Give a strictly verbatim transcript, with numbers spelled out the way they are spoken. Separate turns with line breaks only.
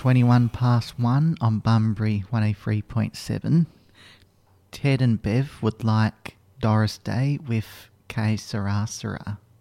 twenty-one past one on Bunbury one oh three point seven. Ted and Bev would like Doris Day with Que Sera Sera.